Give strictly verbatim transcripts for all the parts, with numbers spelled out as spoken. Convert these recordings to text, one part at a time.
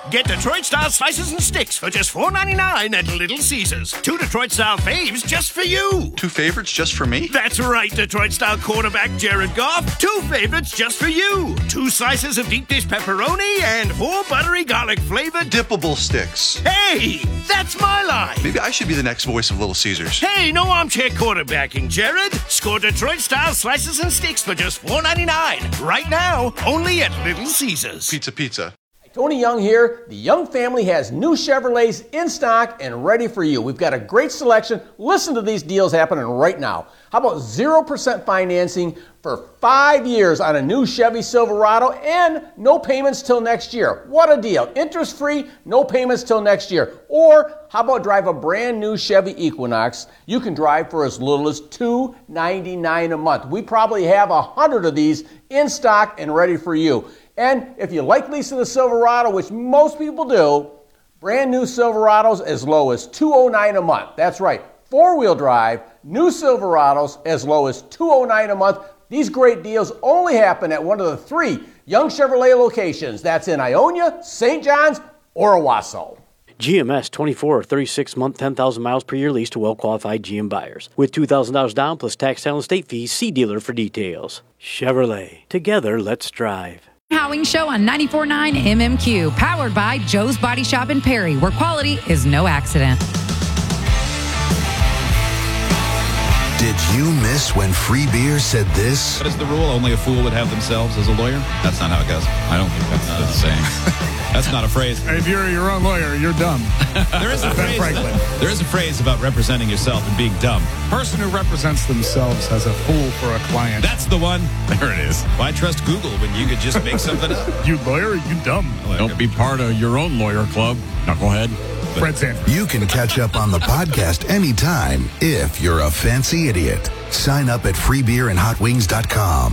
Get Detroit-style slices and sticks for just four ninety-nine at Little Caesars. Two Detroit-style faves just for you. Two favorites just for me? That's right, Detroit-style quarterback Jared Goff. Two favorites just for you. Two slices of deep dish pepperoni and four buttery garlic-flavored dippable sticks. Hey, that's my line. Maybe I should be the next voice of Little Caesars. Hey, no armchair quarterbacking, Jared. Score Detroit-style slices and sticks for just four ninety-nine. Right now, only at Little Caesars. Pizza, pizza. Tony Young here. The Young family has new Chevrolets in stock and ready for you. We've got a great selection. Listen to these deals happening right now. How about zero percent financing for five years on a new Chevy Silverado and no payments till next year? What a deal. Interest-free, no payments till next year. Or how about drive a brand new Chevy Equinox you can drive for as little as two ninety-nine a month. We probably have a hundred of these in stock and ready for you. And if you like leasing the Silverado, which most people do, brand new Silverados as low as two oh nine a month. That's right, four-wheel drive, new Silverados as low as two oh nine a month. These great deals only happen at one of the three Young Chevrolet locations. That's in Ionia, Saint John's, or Owasso. G M S twenty-four or thirty-six month, ten thousand miles per year lease to well-qualified G M buyers. With two thousand dollars down plus tax, title, and state fees, see dealer for details. Chevrolet. Together, let's drive. Howing Show on ninety-four point nine M M Q, powered by Joe's Body Shop in Perry, where quality is no accident. Did you miss when Free Beer said this? What is the rule? Only a fool would have themselves as a lawyer? That's not how it goes. I don't think that's the saying. That's not a phrase. If you're your own lawyer, you're dumb. There is a phrase. There is a phrase about representing yourself and being dumb. Person who represents themselves as a fool for a client. That's the one. There it is. Why trust Google when you could just make something up? You lawyer, you dumb. Don't be part of your own lawyer club. Knucklehead. Fred Sanford. You can catch up on the podcast anytime if you're a fancy idiot. Sign up at free beer and hot wings dot com.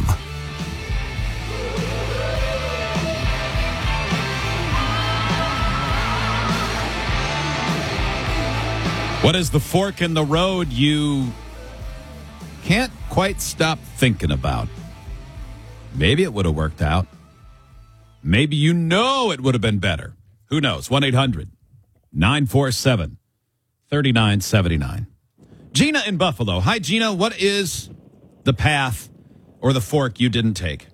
What is the fork in the road you can't quite stop thinking about? Maybe it would have worked out. Maybe you know it would have been better. Who knows? one eight hundred nine four seven three nine seven nine. Gina in Buffalo. Hi, Gina. What is the path or the fork you didn't take?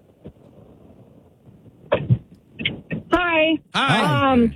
Hi. Hi. Um,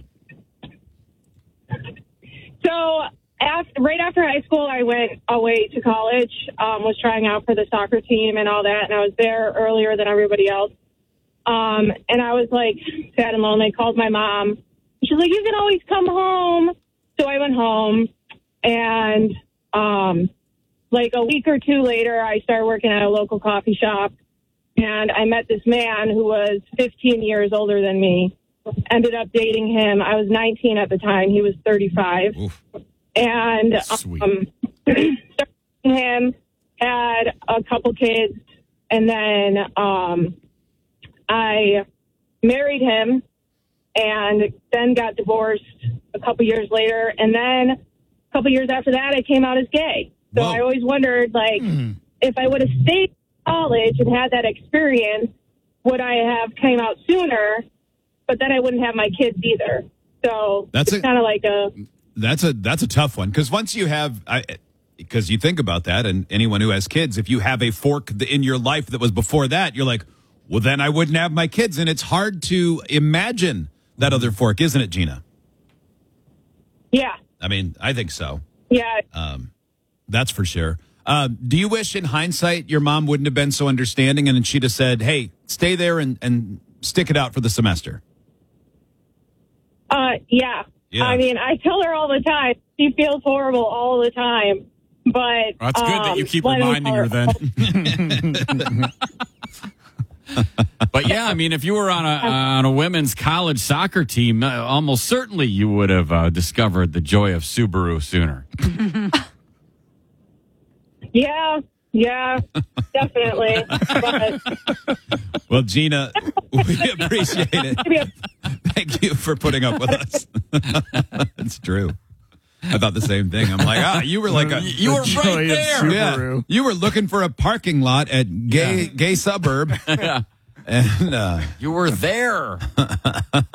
so after, right after high school, I went away to college, um, was trying out for the soccer team and all that, and I was there earlier than everybody else. Um, and I was, like, sad and lonely. Called my mom. She's like, you can always come home. So I went home, and, um, like, a week or two later, I started working at a local coffee shop, and I met this man who was fifteen years older than me. Ended up dating him. I was nineteen at the time. He was thirty-five. Oof. And um, started him, had a couple kids, and then um, I married him, and then got divorced a couple years later, and then a couple years after that, I came out as gay. So Whoa. I always wondered, like, mm. if I would have stayed in college and had that experience, would I have came out sooner? But then I wouldn't have my kids either. So that's it's kind of like a... That's a that's a tough one, because once you have, because you think about that, and anyone who has kids, if you have a fork in your life that was before that, you're like, well, then I wouldn't have my kids, and it's hard to imagine that other fork, isn't it, Gina? Yeah. I mean, I think so. Yeah. Um, that's for sure. Uh, do you wish, in hindsight, your mom wouldn't have been so understanding, and she'd have said, "Hey, stay there and and stick it out for the semester"? Uh, yeah. Yeah. I mean, I tell her all the time. She feels horrible all the time. But well, that's good um, that you keep reminding her then. But yeah, I mean, if you were on a on a women's college soccer team, uh, almost certainly you would have uh, discovered the joy of Subaru sooner. Yeah, yeah, definitely. But, well, Gina, we appreciate it. Thank you for putting up with us. It's true. I thought the same thing. I'm like, ah, you were like a you were right there. Yeah, you were looking for a parking lot at gay yeah. gay suburb. Yeah. And uh, you were there.